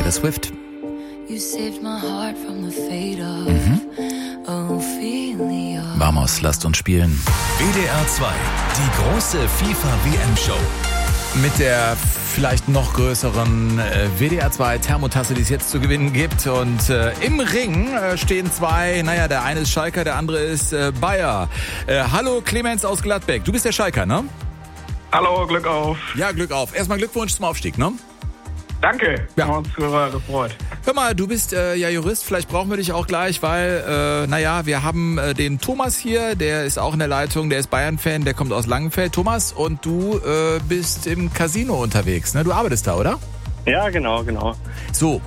Taylor Swift. Vamos, lasst uns spielen. WDR 2, die große FIFA-WM-Show. Mit der vielleicht noch größeren WDR 2 Thermotasse, die es jetzt zu gewinnen gibt. Und im Ring stehen zwei, der eine ist Schalker, der andere ist Bayer. Hallo Clemens aus Gladbeck, du bist der Schalker, ne? Hallo, Glück auf. Ja, Glück auf. Erstmal Glückwunsch zum Aufstieg, ne? Danke, ja. Haben uns gefreut. Hör mal, du bist ja Jurist, vielleicht brauchen wir dich auch gleich, weil, wir haben den Thomas hier, der ist auch in der Leitung, der ist Bayern-Fan, der kommt aus Langenfeld. Thomas, und du bist im Casino unterwegs, ne? Du arbeitest da, oder? Ja, genau. So,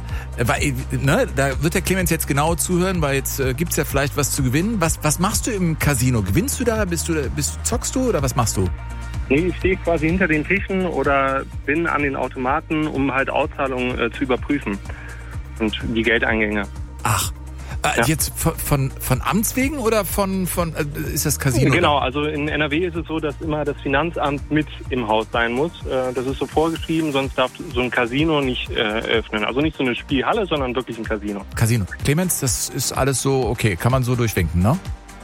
da wird der Clemens jetzt genau zuhören, weil jetzt gibt's ja vielleicht was zu gewinnen. Was machst du im Casino? Gewinnst du da? Zockst du oder was machst du? Nee, ich stehe quasi hinter den Tischen oder bin an den Automaten, um halt Auszahlungen zu überprüfen und die Geldeingänge. Ach, ja. Jetzt von Amts wegen oder von ist das Casino? Genau, also in NRW ist es so, dass immer das Finanzamt mit im Haus sein muss. Das ist so vorgeschrieben, sonst darf so ein Casino nicht öffnen. Also nicht so eine Spielhalle, sondern wirklich ein Casino. Casino. Clemens, das ist alles so okay, kann man so durchwinken, ne?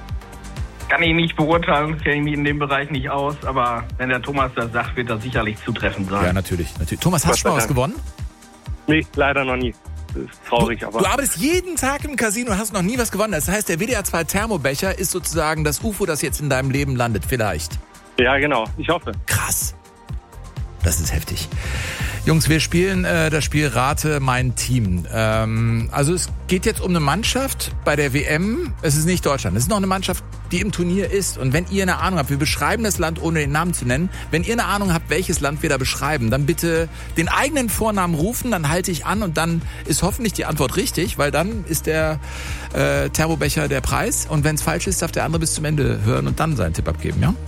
Kann ich nicht beurteilen, kenne ich mich in dem Bereich nicht aus, aber wenn der Thomas das sagt, wird das sicherlich zutreffend sein. Ja, natürlich. Thomas, hast du schon mal was gewonnen? Nee, leider noch nie. Das ist traurig, aber... Du arbeitest jeden Tag im Casino und hast noch nie was gewonnen. Das heißt, der WDR 2 Thermobecher ist sozusagen das UFO, das jetzt in deinem Leben landet, vielleicht. Ja, genau. Ich hoffe. Krass. Das ist heftig. Jungs, wir spielen das Spiel Rate mein Team. Also es geht jetzt um eine Mannschaft bei der WM. Es ist nicht Deutschland. Es ist noch eine Mannschaft, die im Turnier ist. Und wenn ihr eine Ahnung habt, wir beschreiben das Land, ohne den Namen zu nennen. Wenn ihr eine Ahnung habt, welches Land wir da beschreiben, dann bitte den eigenen Vornamen rufen, dann halte ich an und dann ist hoffentlich die Antwort richtig, weil dann ist der Thermobecher der Preis. Und wenn es falsch ist, darf der andere bis zum Ende hören und dann seinen Tipp abgeben, ja?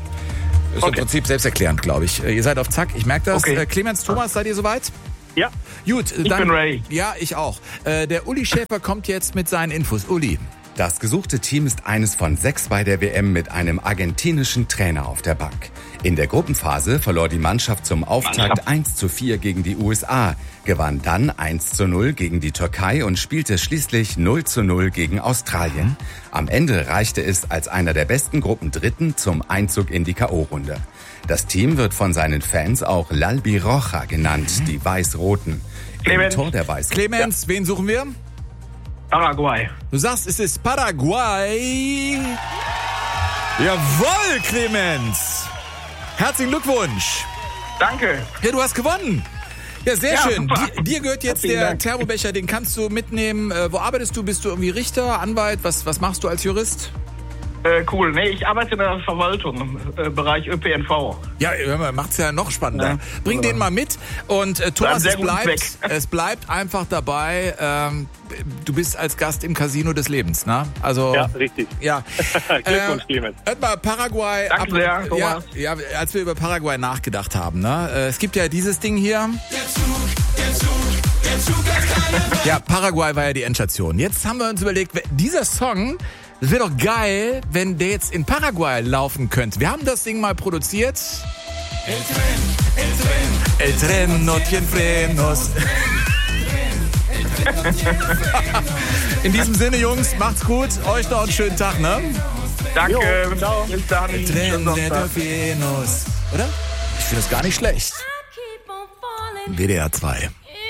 Ist im Prinzip selbsterklärend, glaube ich. Ihr seid auf Zack, ich merke das. Okay. Clemens, Thomas, seid ihr soweit? Ja. Gut, ich bin ready. Ja, ich auch. Der Uli Schäfer kommt jetzt mit seinen Infos. Uli. Das gesuchte Team ist eines von 6 bei der WM mit einem argentinischen Trainer auf der Bank. In der Gruppenphase verlor die Mannschaft zum Auftakt 1:4 gegen die USA, gewann dann 1:0 gegen die Türkei und spielte schließlich 0:0 gegen Australien. Am Ende reichte es als einer der besten Gruppendritten zum Einzug in die K.O.-Runde. Das Team wird von seinen Fans auch L'Albiroja genannt, die Weiß-Roten. Im Tor der Weiß. Clemens, wen suchen wir? Paraguay. Du sagst, es ist Paraguay. Jawohl, Clemens. Herzlichen Glückwunsch. Danke. Ja, du hast gewonnen. Ja, sehr schön. Dir gehört jetzt Herzlichen der Dank. Thermobecher, den kannst du mitnehmen. Wo arbeitest du? Bist du irgendwie Richter, Anwalt? Was machst du als Jurist? Cool. Nee, ich arbeite in der Verwaltung im Bereich ÖPNV. Ja, macht's ja noch spannender. Ja, Bring den mal mit. Und Thomas, es bleibt einfach dabei. Du bist als Gast im Casino des Lebens, ne? Also, ja, richtig. Ja. Glückwunsch, Clemens. Hört mal, Paraguay. Danke sehr, Thomas. Ja, als wir über Paraguay nachgedacht haben, ne? Es gibt ja dieses Ding hier. Der Zug ja, Paraguay war ja die Endstation. Jetzt haben wir uns überlegt, dieser Song, das wäre doch geil, wenn der jetzt in Paraguay laufen könnte. Wir haben das Ding mal produziert. El tren no tiene frenos. In diesem Sinne, Jungs, macht's gut. Euch noch einen schönen Tag, ne? Danke. Ciao. Bis dann. El tren no tiene frenos. Oder? Ich finde das gar nicht schlecht. WDR 2.